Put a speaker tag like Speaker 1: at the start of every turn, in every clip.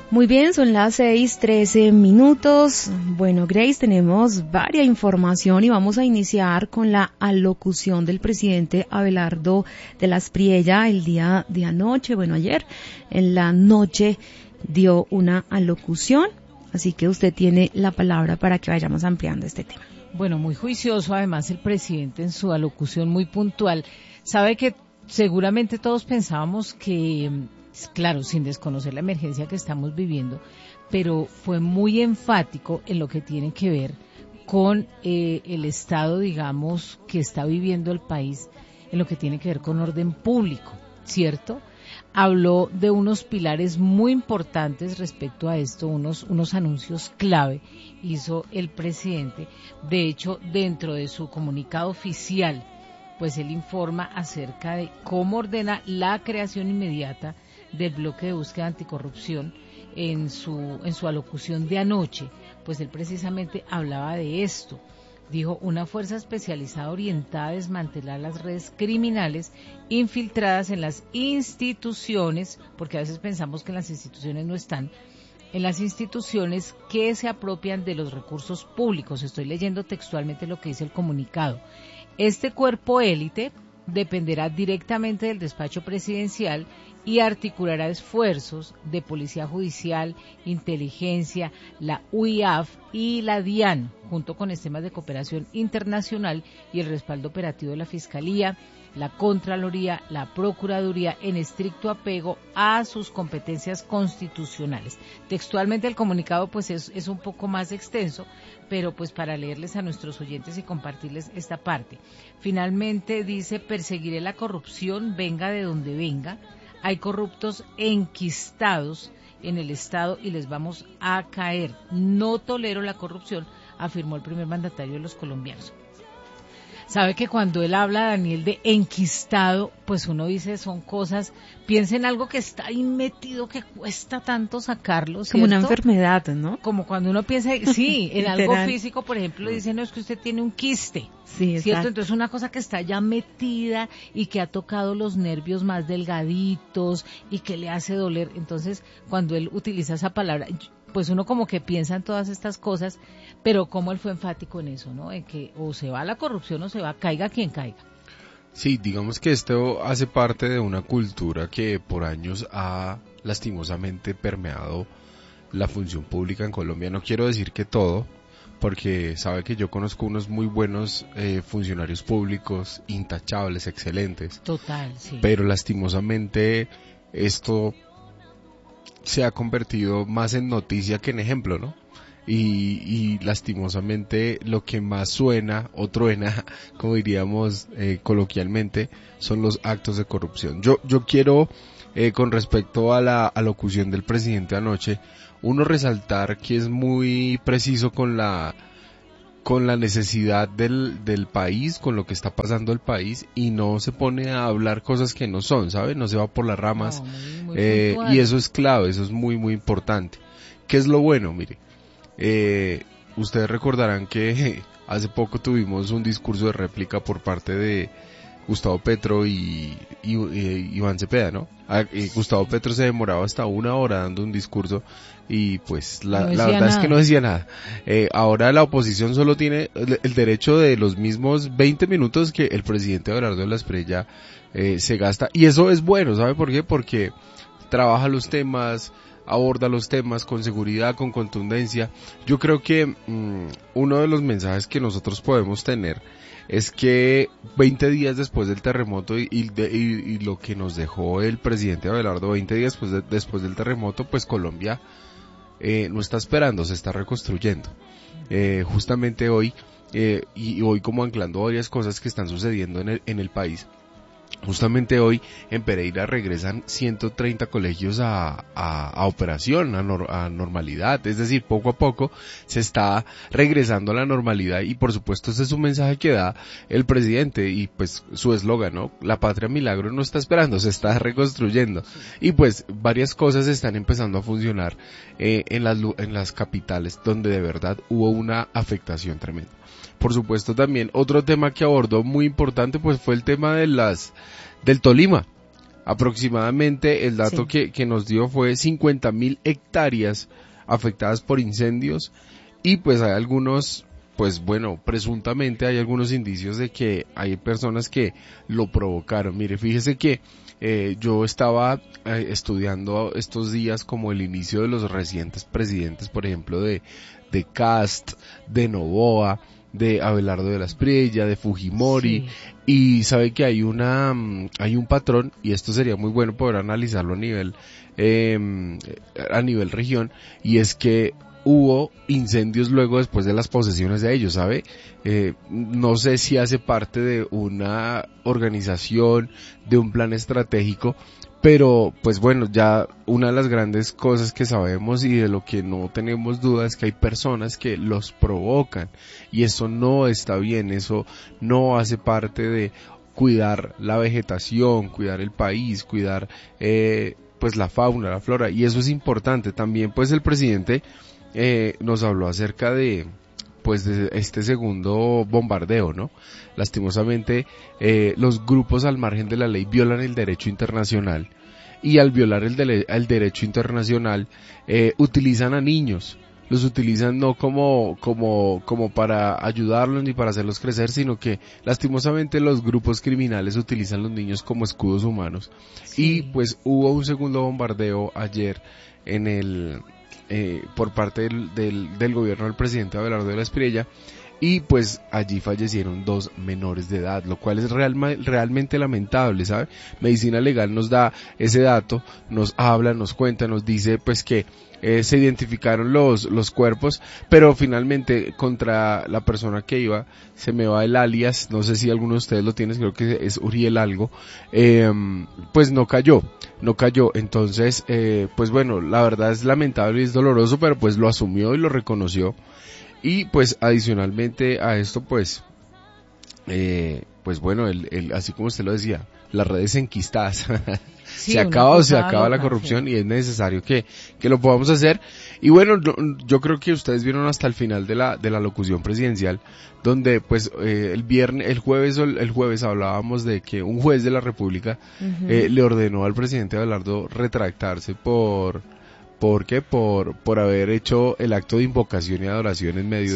Speaker 1: Muy bien, son las 6:13. Bueno, Grace, tenemos varias información y vamos a iniciar con la alocución del presidente Abelardo de la Espriella el día de anoche. Bueno, ayer en la noche dio una alocución, así que usted tiene la palabra para que vayamos ampliando este tema.
Speaker 2: Bueno, muy juicioso además el presidente en su alocución, muy puntual. Sabe que seguramente todos pensábamos que, claro, sin desconocer la emergencia que estamos viviendo, pero fue muy enfático en lo que tiene que ver con el estado, digamos, que está viviendo el país, en lo que tiene que ver con orden público, ¿cierto? Habló de unos pilares muy importantes respecto a esto, unos anuncios clave hizo el presidente. De hecho, dentro de su comunicado oficial, pues él informa acerca de cómo ordena la creación inmediata del bloque de búsqueda anticorrupción. En su alocución de anoche, pues él precisamente hablaba de esto. Dijo, una fuerza especializada orientada a desmantelar las redes criminales infiltradas en las instituciones, porque a veces pensamos que en las instituciones no están, en las instituciones que se apropian de los recursos públicos. Estoy leyendo textualmente lo que dice el comunicado. Este cuerpo élite dependerá directamente del despacho presidencial y articulará esfuerzos de Policía Judicial, Inteligencia, la UIAF y la DIAN, junto con esquemas de cooperación internacional y el respaldo operativo de la Fiscalía, la Contraloría, la Procuraduría, en estricto apego a sus competencias constitucionales. Textualmente el comunicado pues es un poco más extenso, pero pues para leerles a nuestros oyentes y compartirles esta parte. Finalmente dice, perseguiré la corrupción, venga de donde venga. Hay corruptos enquistados en el Estado y les vamos a caer. No tolero la corrupción, afirmó el primer mandatario de los colombianos. Sabe que cuando él habla, Daniel, de enquistado, pues uno dice, son cosas, piensa en algo que está ahí metido, que cuesta tanto sacarlo, ¿cierto?
Speaker 1: Como una enfermedad, ¿no?
Speaker 2: Como cuando uno piensa, sí, en algo físico, por ejemplo, dicen, no, es que usted tiene un quiste,
Speaker 1: sí,
Speaker 2: ¿cierto? Entonces una cosa que está ya metida y que ha tocado los nervios más delgaditos y que le hace doler. Entonces, cuando él utiliza esa palabra, pues uno como que piensa en todas estas cosas, pero como él fue enfático en eso, ¿no? En que o se va la corrupción o se va, caiga quien caiga.
Speaker 3: Sí, digamos que esto hace parte de una cultura que por años ha lastimosamente permeado la función pública en Colombia. No quiero decir que todo, porque sabe que yo conozco unos muy buenos funcionarios públicos, intachables, excelentes.
Speaker 2: Total, sí.
Speaker 3: Pero lastimosamente esto se ha convertido más en noticia que en ejemplo, ¿no? Y lastimosamente lo que más suena o truena, como diríamos coloquialmente, son los actos de corrupción. Yo quiero, con respecto a la alocución del presidente anoche, uno resaltar que es muy preciso con la necesidad del país, con lo que está pasando el país, y no se pone a hablar cosas que no son, ¿sabe? No se va por las ramas,
Speaker 2: muy
Speaker 3: y eso es clave, eso es muy, muy importante. ¿Qué es lo bueno? Mire, ustedes recordarán que hace poco tuvimos un discurso de réplica por parte de Gustavo Petro y Iván Cepeda, ¿no? Gustavo Petro se demoraba hasta 1 hora dando un discurso y pues la verdad es que no decía nada. Ahora la oposición solo tiene el derecho de los mismos 20 minutos que el presidente Abelardo de la Espriella se gasta, y eso es bueno, ¿sabe por qué? Porque trabaja los temas, aborda los temas con seguridad, con contundencia. Yo creo que uno de los mensajes que nosotros podemos tener es que 20 días después del terremoto y lo que nos dejó el presidente Abelardo, 20 días después del terremoto, pues Colombia no está esperando, se está reconstruyendo. Justamente hoy, y hoy como anclando varias cosas que están sucediendo en el país. Justamente hoy en Pereira regresan 130 colegios a operación, a normalidad, es decir, poco a poco se está regresando a la normalidad, y por supuesto ese es un mensaje que da el presidente y pues su eslogan, ¿no? La patria milagro no está esperando, se está reconstruyendo, y pues varias cosas están empezando a funcionar en las capitales donde de verdad hubo una afectación tremenda. Por supuesto también otro tema que abordó muy importante pues fue el tema del Tolima. Aproximadamente el dato que nos dio fue 50.000 hectáreas afectadas por incendios, y pues hay algunos, pues bueno, presuntamente hay algunos indicios de que hay personas que lo provocaron. Mire, fíjese que yo estaba estudiando estos días como el inicio de los recientes presidentes, por ejemplo, de Kast, de Noboa, de Abelardo de la Espriella, de Fujimori, y sabe que hay un patrón, y esto sería muy bueno poder analizarlo a nivel región, y es que hubo incendios luego después de las posesiones de ellos, ¿sabe? No sé si hace parte de una organización, de un plan estratégico, pero pues bueno, ya una de las grandes cosas que sabemos y de lo que no tenemos duda es que hay personas que los provocan, y eso no está bien, eso no hace parte de cuidar la vegetación, cuidar el país, cuidar pues la fauna, la flora, y eso es importante. También pues el presidente nos habló acerca de este segundo bombardeo, ¿no? Lastimosamente, los grupos al margen de la ley violan el derecho internacional, y al violar el derecho internacional, utilizan a niños. Los utilizan no como para ayudarlos ni para hacerlos crecer, sino que lastimosamente los grupos criminales utilizan los niños como escudos humanos. Y pues hubo un segundo bombardeo ayer por parte del gobierno del presidente Abelardo de la Espriella, y pues allí fallecieron 2 menores de edad, lo cual es realmente lamentable, ¿sabe? Medicina Legal nos da ese dato, nos habla, nos cuenta, nos dice pues que se identificaron los cuerpos, pero finalmente contra la persona que iba, se me va el alias, no sé si alguno de ustedes lo tiene, creo que es Uriel algo, pues no cayó, entonces pues bueno, la verdad es lamentable y es doloroso, pero pues lo asumió y lo reconoció. Y pues adicionalmente a esto pues bueno, así como usted lo decía, las redes enquistadas,
Speaker 2: Sí,
Speaker 3: se acaba la corrupción, y es necesario que lo podamos hacer. Y bueno, yo creo que ustedes vieron hasta el final de la locución presidencial, donde pues el jueves hablábamos de que un juez de la República le ordenó al presidente Abelardo retractarse por qué, por haber hecho el acto de invocación y adoración en medio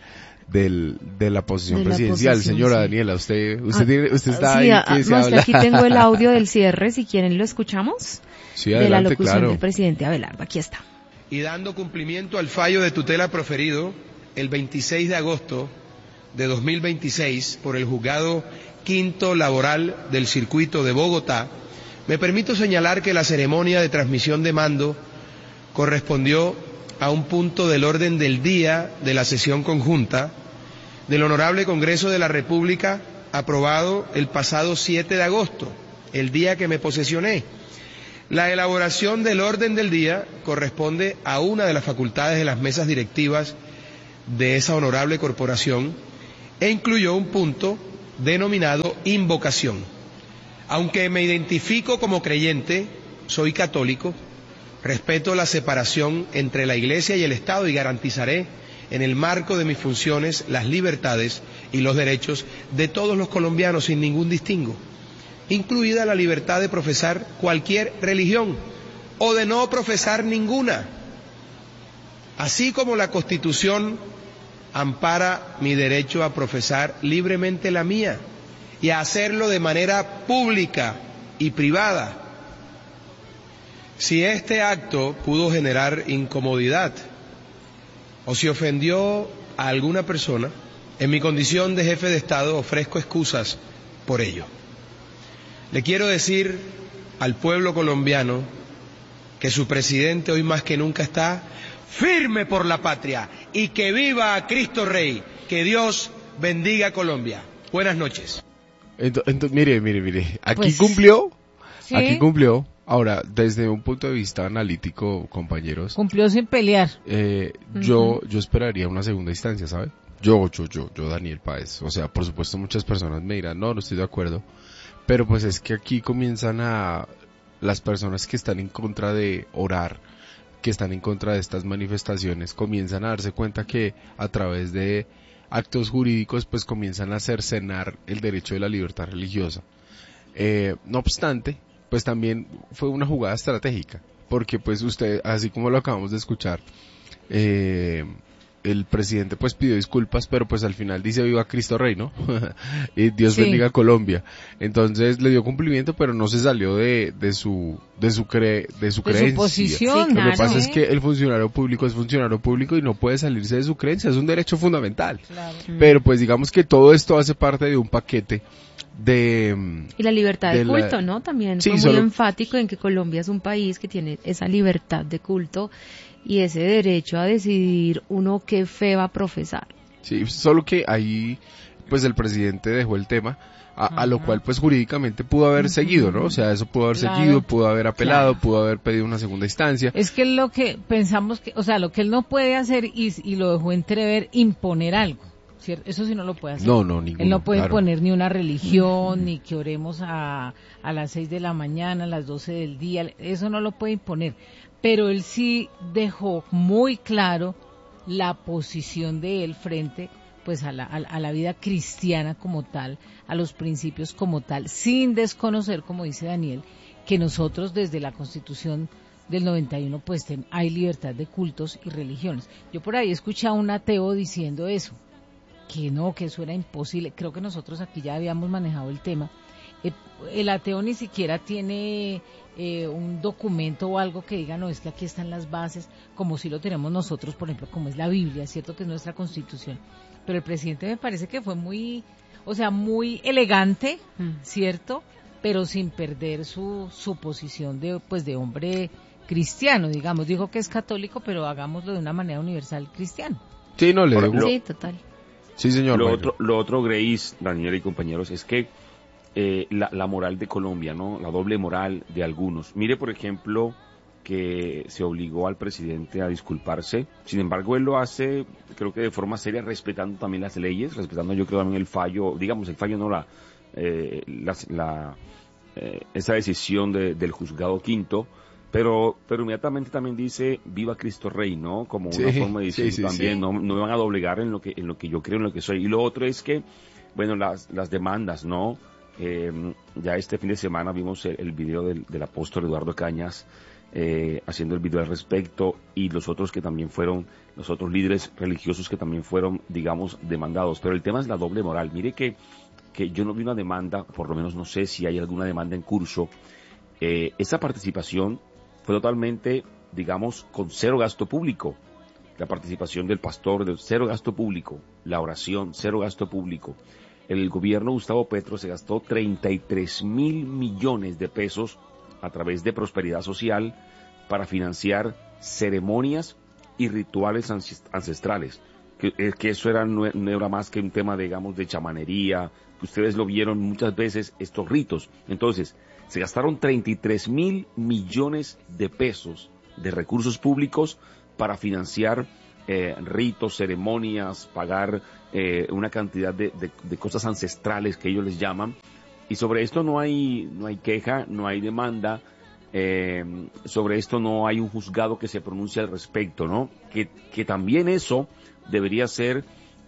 Speaker 3: de la posición presidencial. Señora Daniela, usted está ahí que se habla.
Speaker 1: Aquí tengo el audio del cierre, si quieren lo escuchamos.
Speaker 3: Sí, adelante,
Speaker 1: de la locución
Speaker 3: claro.
Speaker 1: del presidente Abelardo, aquí está.
Speaker 4: Y dando cumplimiento al fallo de tutela proferido el 26 de agosto de 2026 por el Juzgado Quinto Laboral del Circuito de Bogotá, me permito señalar que la ceremonia de transmisión de mando correspondió a un punto del orden del día de la sesión conjunta del Honorable Congreso de la República, aprobado el pasado 7 de agosto, el día que me posesioné. La elaboración del orden del día corresponde a una de las facultades de las mesas directivas de esa honorable corporación, e incluyó un punto denominado invocación. Aunque me identifico como creyente, soy católico, respeto la separación entre la Iglesia y el Estado y garantizaré, en el marco de mis funciones, las libertades y los derechos de todos los colombianos sin ningún distingo, incluida la libertad de profesar cualquier religión o de no profesar ninguna, así como la Constitución ampara mi derecho a profesar libremente la mía y a hacerlo de manera pública y privada. Si este acto pudo generar incomodidad o si ofendió a alguna persona, en mi condición de jefe de Estado ofrezco excusas por ello. Le quiero decir al pueblo colombiano que su presidente hoy más que nunca está firme por la patria y que viva Cristo Rey. Que Dios bendiga a Colombia. Buenas noches.
Speaker 3: Entonces, mire, aquí
Speaker 2: Pues,
Speaker 3: cumplió.
Speaker 2: ¿sí?
Speaker 3: Aquí cumplió. Ahora, desde un punto de vista analítico, compañeros,
Speaker 2: Cumplió sin pelear.
Speaker 3: yo esperaría una segunda instancia, ¿sabe? Yo, Daniel Páez. O sea, por supuesto muchas personas me dirán, no estoy de acuerdo. Pero pues es que aquí comienzan las personas que están en contra de orar, que están en contra de estas manifestaciones, comienzan a darse cuenta que a través de actos jurídicos pues comienzan a cercenar el derecho de la libertad religiosa. No obstante, pues también fue una jugada estratégica, porque pues usted, así como lo acabamos de escuchar, el presidente pues pidió disculpas, pero pues al final dice viva Cristo Rey, ¿no? Y Dios bendiga a Colombia. Entonces le dio cumplimiento, pero no se salió de su creencia.
Speaker 2: Su posición.
Speaker 1: Sí,
Speaker 3: Lo
Speaker 1: claro.
Speaker 3: que pasa es que el funcionario público es funcionario público y no puede salirse de su creencia, es un derecho fundamental.
Speaker 2: Claro.
Speaker 3: Pero pues digamos que todo esto hace parte de un paquete
Speaker 1: y la libertad de culto,
Speaker 3: la...
Speaker 1: ¿no? También
Speaker 3: sí,
Speaker 1: fue muy enfático en que Colombia es un país que tiene esa libertad de culto y ese derecho a decidir uno qué fe va a profesar.
Speaker 3: Sí, solo que ahí pues el presidente dejó el tema a lo cual pues jurídicamente pudo haber seguido, ¿no? O sea, eso pudo haber seguido, pudo haber apelado, pudo haber pedido una segunda instancia.
Speaker 2: Es que lo que pensamos que, o sea, lo que él no puede hacer y lo dejó entrever, imponer algo. ¿Cierto? Eso sí no lo puede hacer.
Speaker 3: No, ninguno.
Speaker 2: Él no puede
Speaker 3: claro.
Speaker 2: poner ni una religión, ni que oremos a las 6 de la mañana, a las 12 del día, eso no lo puede imponer. Pero él sí dejó muy claro la posición de él frente pues a la vida cristiana como tal, a los principios como tal, sin desconocer, como dice Daniel, que nosotros desde la Constitución del 91 pues hay libertad de cultos y religiones. Yo por ahí escuché a un ateo diciendo eso, que no, que eso era imposible. Creo que nosotros aquí ya habíamos manejado el tema. El ateo ni siquiera tiene un documento o algo que diga, no, es que aquí están las bases, como si lo tenemos nosotros, por ejemplo, como es la Biblia, cierto que es nuestra Constitución. Pero el presidente me parece que fue muy elegante, cierto, pero sin perder su posición de hombre cristiano, digamos. Dijo que es católico, pero hagámoslo de una manera universal cristiana.
Speaker 3: Sí, no, le digo.
Speaker 1: Sí, total.
Speaker 3: Sí, señor.
Speaker 5: Lo otro, Grace, Daniel y compañeros, es que la moral de Colombia, ¿no? La doble moral de algunos. Mire, por ejemplo, que se obligó al presidente a disculparse. Sin embargo, él lo hace, creo que de forma seria, respetando también las leyes, respetando, yo creo, también el fallo, digamos, el fallo no esa decisión del juzgado quinto. Pero inmediatamente también dice viva Cristo Rey, ¿no? Como una forma de decir también no me van a doblegar en lo que yo creo, en lo que soy. Y lo otro es que, bueno, las demandas, ¿no? Ya este fin de semana vimos el video del apóstol Eduardo Cañas haciendo el video al respecto, y los otros que también fueron, los otros líderes religiosos que también fueron, digamos, demandados. Pero el tema es la doble moral. Mire que yo no vi una demanda, por lo menos no sé si hay alguna demanda en curso. Esa participación fue totalmente, digamos, con cero gasto público. La participación del pastor, de cero gasto público. La oración, cero gasto público. El gobierno Gustavo Petro se gastó 33.000 millones de pesos a través de Prosperidad Social para financiar ceremonias y rituales ancestrales. Que eso no era más que un tema, digamos, de chamanería, que ustedes lo vieron muchas veces, estos ritos. Entonces, se gastaron 33.000 millones de pesos de recursos públicos para financiar ritos, ceremonias, pagar una cantidad de cosas ancestrales que ellos les llaman. Y sobre esto no hay queja, no hay demanda, sobre esto no hay un juzgado que se pronuncie al respecto, ¿no? Que también eso debería ser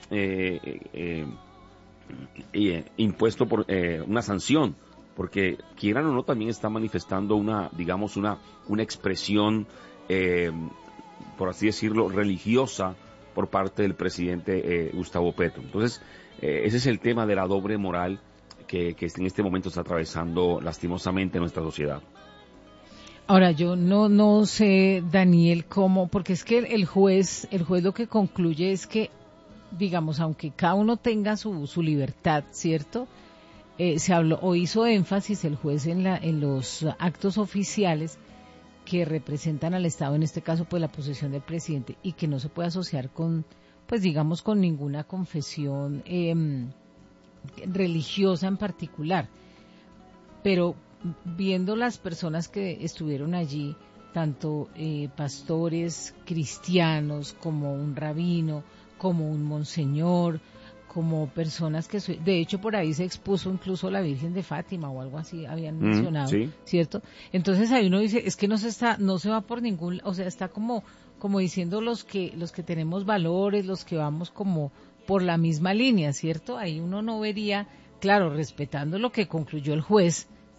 Speaker 5: impuesto por una sanción, porque quieran o no también está manifestando una expresión, por así decirlo, religiosa por parte del presidente Gustavo Petro. Entonces, ese es el tema de la doble moral que en este momento está atravesando lastimosamente nuestra sociedad.
Speaker 2: Ahora, yo no sé, Daniel, cómo, porque es que el juez lo que concluye es que, digamos, aunque cada uno tenga su libertad, ¿cierto? Se habló o hizo énfasis el juez en los actos oficiales que representan al Estado, en este caso pues la posesión del presidente, y que no se puede asociar con, pues digamos, con ninguna confesión religiosa en particular. Pero viendo las personas que estuvieron allí, tanto pastores cristianos como un rabino, como un monseñor, como personas que, de hecho por ahí se expuso incluso la Virgen de Fátima o algo así habían mencionado, ¿sí? ¿Cierto? Entonces ahí uno dice, es que no se va por ningún, o sea, está como diciendo los que tenemos valores, los que vamos como por la misma línea, ¿cierto? Ahí uno no vería, claro, respetando lo que concluyó el juez,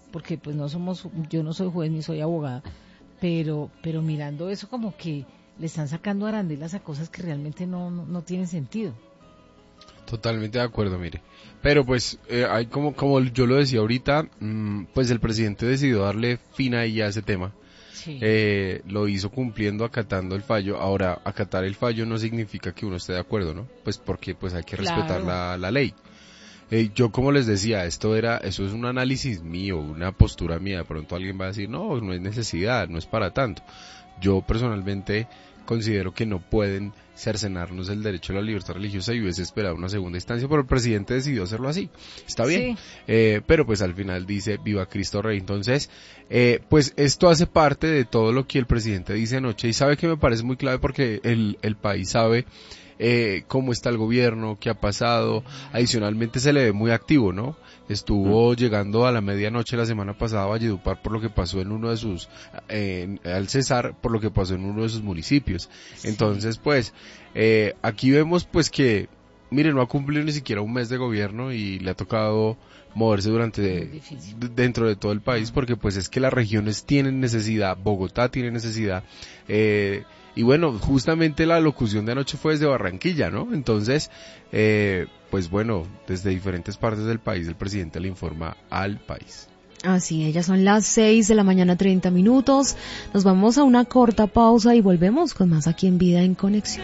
Speaker 2: porque pues yo no soy juez ni soy abogada, pero mirando eso como que le están sacando arandelas a cosas que realmente no tienen sentido.
Speaker 3: Totalmente de acuerdo, mire. Pero pues, hay como yo lo decía ahorita, pues el presidente decidió darle fin ahí a ese tema.
Speaker 2: Sí.
Speaker 3: Lo hizo cumpliendo, acatando el fallo. Ahora, acatar el fallo no significa que uno esté de acuerdo, ¿no? Pues porque pues hay que respetar la ley. Yo como les decía, eso es un análisis mío, una postura mía. De pronto alguien va a decir, no es necesidad, no es para tanto. Yo personalmente considero que no pueden cercenarnos el derecho a la libertad religiosa y hubiese esperado una segunda instancia, pero el presidente decidió hacerlo así. Está bien. Sí. Pero pues al final dice, viva Cristo Rey. Entonces, pues esto hace parte de todo lo que el presidente dice anoche y sabe que me parece muy clave porque el país sabe cómo está el gobierno, qué ha pasado. Adicionalmente se le ve muy activo, ¿no? Estuvo llegando a la medianoche la semana pasada a Valledupar por lo que pasó en uno de sus, al Cesar, por lo que pasó en uno de sus municipios. Sí. Entonces, pues, aquí vemos pues que, mire, no ha cumplido ni siquiera un mes de gobierno y le ha tocado moverse dentro de todo el país porque pues es que las regiones tienen necesidad, Bogotá tiene necesidad, y bueno, justamente la locución de anoche fue desde Barranquilla, ¿no? Entonces, pues bueno, desde diferentes partes del país el presidente le informa al país.
Speaker 1: Así, ellas son las 6 de la mañana 30 minutos. Nos vamos a una corta pausa y volvemos con más aquí en Vida en Conexión.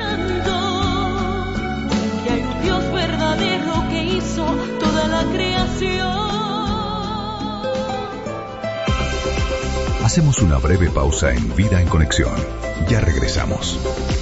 Speaker 6: Y hay un Dios verdadero que hizo toda la creación.
Speaker 7: Hacemos una breve pausa en Vida en Conexión. Ya regresamos.